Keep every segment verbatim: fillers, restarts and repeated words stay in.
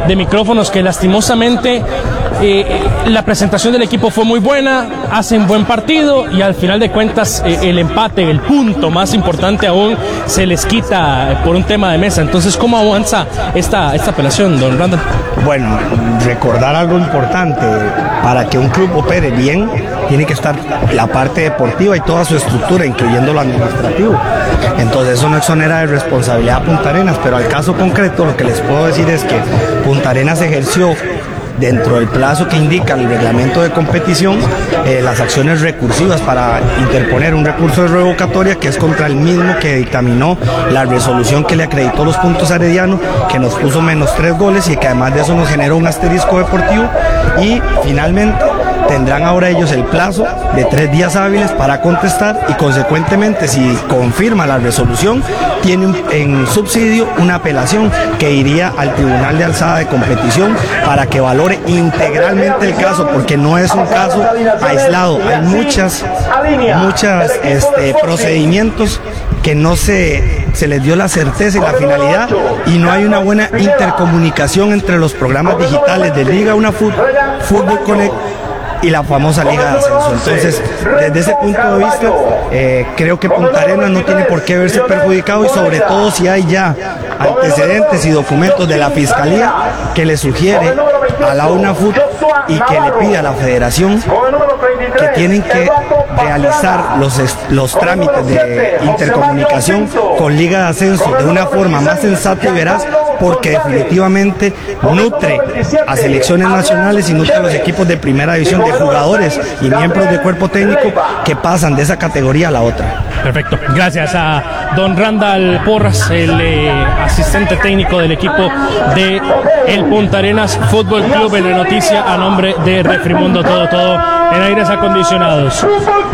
de micrófonos que lastimosamente eh, la presentación del equipo fue muy buena, hacen buen partido y al final de cuentas eh, el empate, el punto más importante aún, se les quita por un tema de mesa. Entonces, ¿cómo avanza esta, esta apelación, don Randall? Bueno, recordar algo importante: para que un club opere bien, tiene que estar la parte deportiva y toda su estructura, incluyendo lo administrativo. Entonces eso no exonera de responsabilidad a Punta Arenas, pero al caso concreto lo que les puedo decir es que Punta Arenas ejerció, dentro del plazo que indica el reglamento de competición, eh, las acciones recursivas para interponer un recurso de revocatoria que es contra el mismo que dictaminó la resolución que le acreditó los puntos a Herediano, que nos puso menos tres goles y que además de eso nos generó un asterisco deportivo. Y finalmente tendrán ahora ellos el plazo de tres días hábiles para contestar y consecuentemente, si confirma la resolución, tiene un, en subsidio una apelación que iría al Tribunal de Alzada de Competición para que valore integralmente el caso, porque no es un caso aislado, hay muchas, muchas este, procedimientos que no se, se les dio la certeza y la finalidad, y no hay una buena intercomunicación entre los programas digitales de Liga Una Fútbol, Fútbol Connect y la famosa Liga de Ascenso. Entonces, desde ese punto de vista, eh, creo que Punta Arenas no tiene por qué verse perjudicado, y sobre todo si hay ya antecedentes y documentos de la Fiscalía que le sugiere a la UNAFUT y que le pide a la Federación que tienen que realizar los, los trámites de intercomunicación con Liga de Ascenso de una forma más sensata y veraz, porque definitivamente nutre a selecciones nacionales y nutre a los equipos de primera división, de jugadores y miembros de cuerpo técnico que pasan de esa categoría a la otra. Perfecto, gracias a don Randall Porras, el eh, asistente técnico del equipo de el Punta Arenas Fútbol Club, en la noticia a nombre de Refrimundo Todo Todo en aires acondicionados.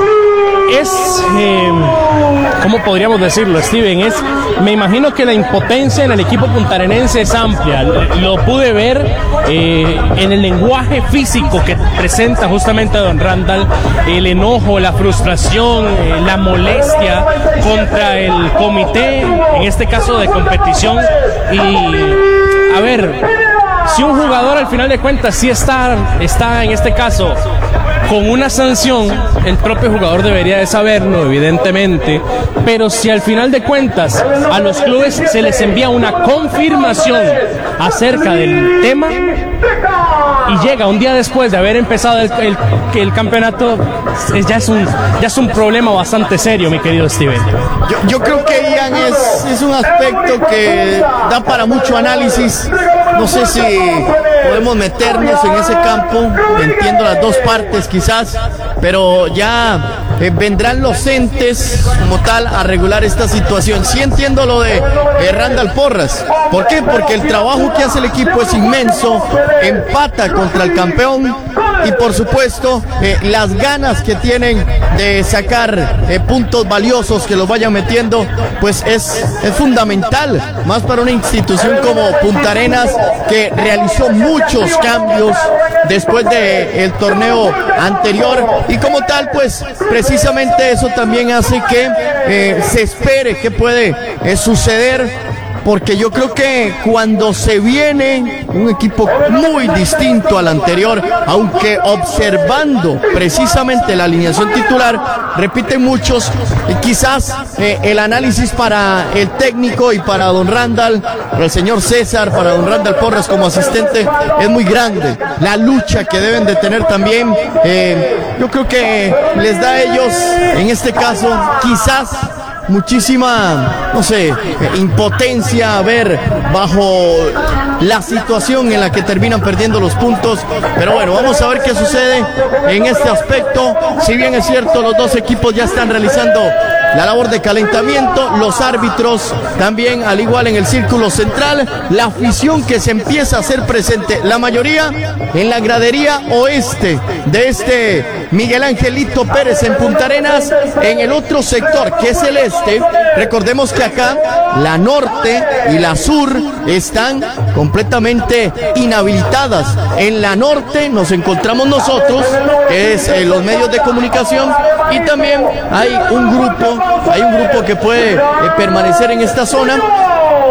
Es, eh, ¿cómo podríamos decirlo, Steven? Es, me imagino que la impotencia en el equipo puntarenense es amplia. Lo pude ver eh, en el lenguaje físico que presenta justamente don Randall, el enojo, la frustración, eh, la molestia contra el comité, en este caso de competición. Y, a ver, si un jugador al final de cuentas sí está, está en este caso con una sanción, el propio jugador debería de saberlo, evidentemente, pero si al final de cuentas a los clubes se les envía una confirmación acerca del tema y llega un día después de haber empezado el, el, el campeonato, es, ya, es un, ya es un problema bastante serio, mi querido Steven. Yo, yo creo que, Ian, es, es un aspecto que da para mucho análisis. No sé si podemos meternos en ese campo, entiendo las dos partes quizás, pero ya eh, vendrán los entes como tal a regular esta situación. Sí entiendo lo de eh, Randall Porras. ¿Por qué? Porque el trabajo que hace el equipo es inmenso, empata contra el campeón y por supuesto eh, las ganas que tienen de sacar eh, puntos valiosos que los vayan metiendo, pues es, es fundamental, más para una institución como Punta Arenas, que realizó muchos cambios después del torneo anterior, y como tal pues precisamente eso también hace que eh, se espere que puede eh, suceder, porque yo creo que cuando se viene un equipo muy distinto al anterior, aunque observando precisamente la alineación titular, repiten muchos, y quizás eh, el análisis para el técnico y para don Randall, para el señor César, para don Randall Porras como asistente, es muy grande. La lucha que deben de tener también, eh, yo creo que les da a ellos, en este caso, quizás muchísima, no sé, impotencia a ver bajo la situación en la que terminan perdiendo los puntos, pero bueno, vamos a ver qué sucede en este aspecto. Si bien es cierto, los dos equipos ya están realizando la labor de calentamiento, los árbitros también, al igual en el círculo central, la afición que se empieza a hacer presente, la mayoría en la gradería oeste de este Miguel Angelito Pérez en Punta Arenas. En el otro sector, que es el este, recordemos que acá la norte y la sur están completamente inhabilitadas. En la norte nos encontramos nosotros, que es eh, los medios de comunicación, y también hay un grupo, hay un grupo que puede eh, permanecer en esta zona.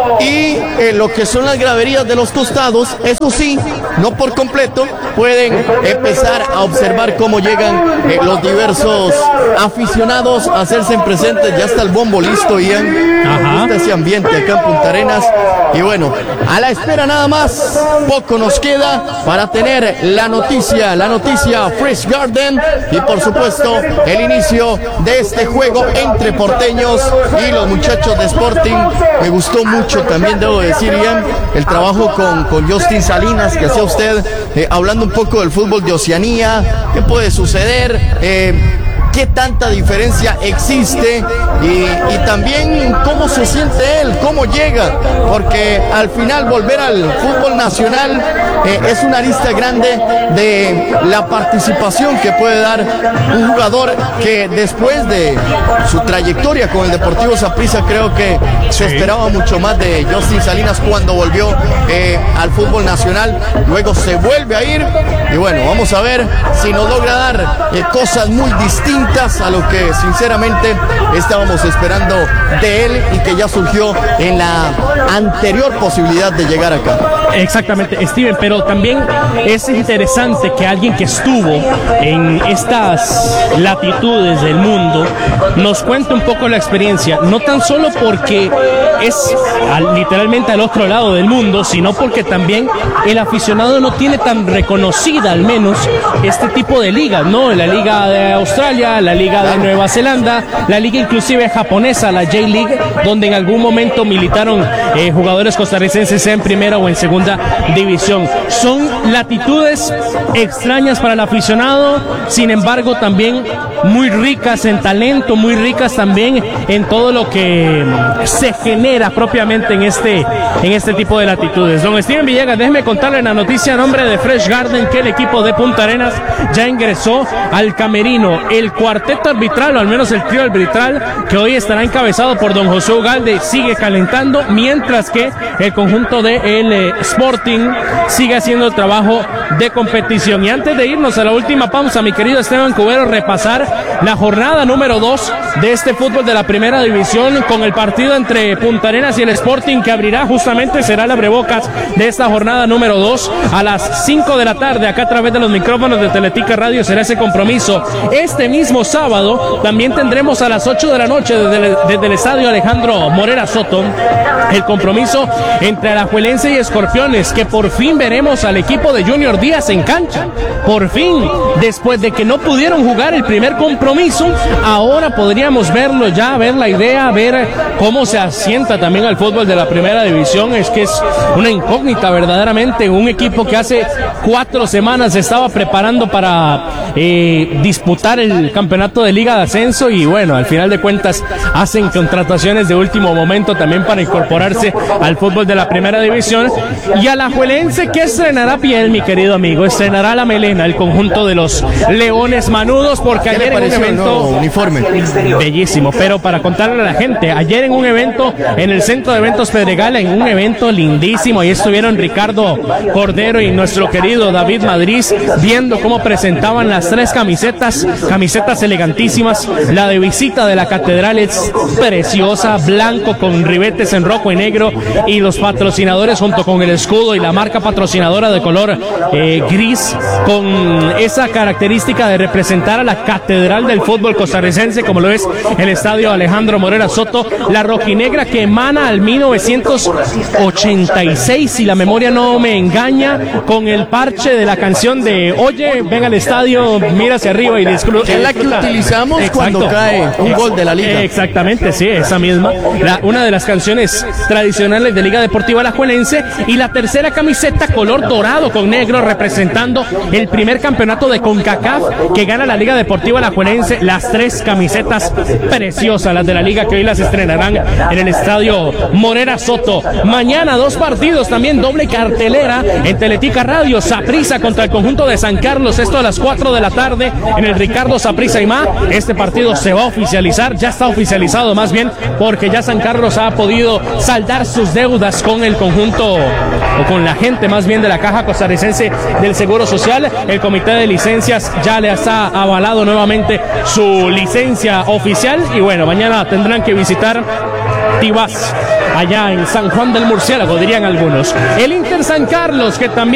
y eh, lo que son las graderías de los costados, eso sí, no por completo, pueden empezar a observar cómo llegan eh, los diversos aficionados a hacerse presentes. Ya está el bombo listo, Ian. Me gusta ese ambiente acá en Punta Arenas. Y bueno, a la espera nada más, poco nos queda para tener la noticia, la noticia Fresh Garden y por supuesto el inicio de este juego entre porteños y los muchachos de Sporting. Me gustó mucho también, debo decir, Ian, el trabajo con, con Justin Salinas que hacía usted, eh, hablando un poco del fútbol de Oceanía, qué puede suceder, eh, qué tanta diferencia existe y, y también cómo se siente él, cómo llega, porque al final volver al fútbol nacional eh, es una lista grande de la participación que puede dar un jugador que después de su trayectoria con el Deportivo Saprissa, creo que se esperaba mucho más de Justin Salinas cuando volvió eh, al fútbol nacional, luego se vuelve a ir y bueno, vamos a ver si nos logra dar eh, cosas muy distintas a lo que sinceramente estábamos esperando de él y que ya surgió en la anterior posibilidad de llegar acá. Exactamente, Steven, pero también es interesante que alguien que estuvo en estas latitudes del mundo nos cuente un poco la experiencia, no tan solo porque es al, literalmente al otro lado del mundo, sino porque también el aficionado no tiene tan reconocida al menos este tipo de ligas, ¿no? La liga de Australia, la liga de Nueva Zelanda, la liga inclusive japonesa, la J-League, donde en algún momento militaron eh, jugadores costarricenses, sea en primera o en segunda división. Son latitudes extrañas para el aficionado, sin embargo también muy ricas en talento, muy ricas también en todo lo que se genera propiamente en este, en este tipo de latitudes. Don Steven Villegas, déjeme contarle la noticia a nombre de Fresh Garden que el equipo de Punta Arenas ya ingresó al camerino. El cuarteto arbitral, o al menos el trío arbitral, que hoy estará encabezado por don José Ugalde, sigue calentando, mientras que el conjunto de el eh, Sporting sigue haciendo el trabajo de competición. Y antes de irnos a la última pausa, mi querido Esteban Cubero, repasar la jornada número dos de este fútbol de la primera división con el partido entre Punta Arenas y el Sporting, que abrirá justamente, será el abrebocas de esta jornada número dos a las cinco de la tarde, acá a través de los micrófonos de Teletica Radio será ese compromiso. Este mismo sábado también tendremos a las ocho de la noche desde el, desde el estadio Alejandro Morera Soto el compromiso entre Alajuelense y Escorpiones, que por fin veremos al equipo de Junior Díaz en cancha. Por fin, después de que no pudieron jugar el primer compromiso, ahora podríamos verlo ya, ver la idea, ver cómo se asienta también al fútbol de la primera división. Es que es una incógnita verdaderamente, un equipo que hace cuatro semanas se estaba preparando para eh, disputar el campeonato de Liga de Ascenso y bueno, al final de cuentas hacen contrataciones de último momento también para incorporarse al fútbol de la primera división. Y Alajuelense, que estrenará piel, mi querido amigo, estrenará la melena, el conjunto de los Leones Manudos, porque ayer en un evento uniforme bellísimo, pero para contarle a la gente, ayer en un evento en el Centro de Eventos Pedregal, en un evento lindísimo, ahí estuvieron Ricardo Cordero y nuestro querido David Madrid viendo cómo presentaban las tres camisetas, camisetas elegantísimas. La de visita de la catedral es preciosa, blanco con ribetes en rojo y negro, y los patrocinadores junto con el escudo y la marca patrocinadora de color eh, gris, con esa característica de representar a la catedral del fútbol costarricense, como lo es el estadio Alejandro Morera Soto. La rojinegra que emana al mil novecientos ochenta y seis, si la memoria no me engaña, con el parche de la canción de Oye, ven al estadio, mira hacia arriba y disfruta. Es la que utilizamos Exacto. cuando cae un Ex gol de la liga. Exactamente, sí, esa misma. La, una de las canciones tradicionales de Liga Deportiva Alajuelense, y la tercera camiseta color dorado con negro representando el primer campeonato de CONCACAF que gana la Liga Deportiva Alajuelense. Las tres camisetas preciosas, las de la liga, que hoy las estrenarán en el estadio Morera Soto. Mañana dos partidos también, doble cartelera en Teletica Radio. Saprissa contra el conjunto de San Carlos, esto a las cuatro de la tarde en el Ricardo Saprissa y más. Este partido se va a oficializar, ya está oficializado más bien, porque ya San Carlos ha podido saldar sus deudas con el conjunto, o con la gente más bien de la Caja Costarricense del Seguro Social. El comité de licencias ya le ha avalado nuevamente su licencia oficial, y bueno, mañana tendrán que visitar deportivas allá en San Juan del Murciélago, dirían algunos. El Inter San Carlos, que también